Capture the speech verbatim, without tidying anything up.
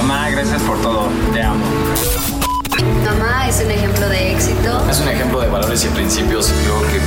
Mamá, gracias por todo. Te amo. Mamá es un ejemplo de éxito. Es un ejemplo de valores y principios. Creo que